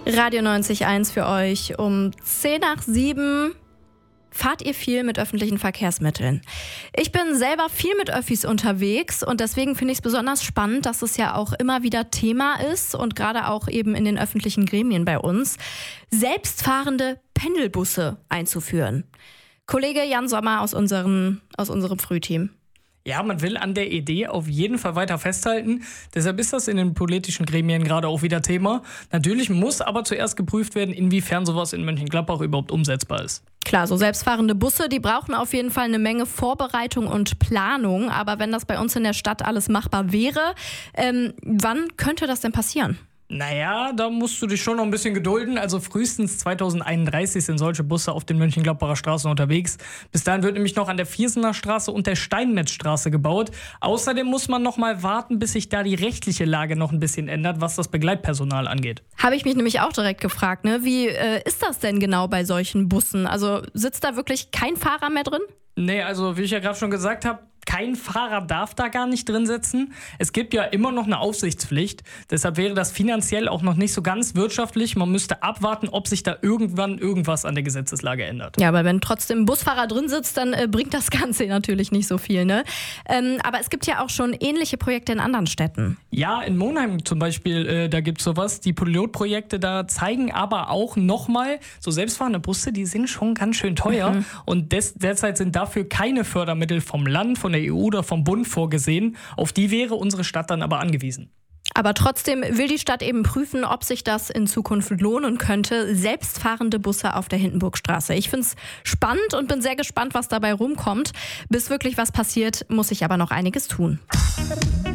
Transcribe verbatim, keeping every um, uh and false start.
Radio neunzig Komma eins für euch um zehn nach sieben. Fahrt ihr viel mit öffentlichen Verkehrsmitteln? Ich bin selber viel mit Öffis unterwegs und deswegen finde ich es besonders spannend, dass es ja auch immer wieder Thema ist und gerade auch eben in den öffentlichen Gremien bei uns, selbstfahrende Pendelbusse einzuführen. Kollege Jan Sommer aus, unseren, aus unserem Frühteam. Ja, man will an der Idee auf jeden Fall weiter festhalten. Deshalb ist das in den politischen Gremien gerade auch wieder Thema. Natürlich muss aber zuerst geprüft werden, inwiefern sowas in Mönchengladbach überhaupt umsetzbar ist. Klar, so selbstfahrende Busse, die brauchen auf jeden Fall eine Menge Vorbereitung und Planung. Aber wenn das bei uns in der Stadt alles machbar wäre, ähm, wann könnte das denn passieren? Naja, da musst du dich schon noch ein bisschen gedulden. Also frühestens zweitausendeinunddreißig sind solche Busse auf den Mönchengladbacher Straßen unterwegs. Bis dahin wird nämlich noch an der Viersener Straße und der Steinmetzstraße gebaut. Außerdem muss man noch mal warten, bis sich da die rechtliche Lage noch ein bisschen ändert, was das Begleitpersonal angeht. Habe ich mich nämlich auch direkt gefragt, ne? Wie äh, ist das denn genau bei solchen Bussen? Also sitzt da wirklich kein Fahrer mehr drin? Nee, also wie ich ja gerade schon gesagt habe, kein Fahrer darf da gar nicht drin sitzen. Es gibt ja immer noch eine Aufsichtspflicht. Deshalb wäre das finanziell auch noch nicht so ganz wirtschaftlich. Man müsste abwarten, ob sich da irgendwann irgendwas an der Gesetzeslage ändert. Ja, aber wenn trotzdem ein Busfahrer drin sitzt, dann äh, bringt das Ganze natürlich nicht so viel, ne? Ähm, aber es gibt ja auch schon ähnliche Projekte in anderen Städten. Ja, in Monheim zum Beispiel, äh, da gibt es sowas. Die Pilotprojekte da zeigen aber auch nochmal, so selbstfahrende Busse, die sind schon ganz schön teuer. Mhm. Und des, derzeit sind dafür keine Fördermittel vom Land, von der E U oder vom Bund vorgesehen. Auf die wäre unsere Stadt dann aber angewiesen. Aber trotzdem will die Stadt eben prüfen, ob sich das in Zukunft lohnen könnte. Selbstfahrende Busse auf der Hindenburgstraße. Ich finde es spannend und bin sehr gespannt, was dabei rumkommt. Bis wirklich was passiert, muss sich aber noch einiges tun.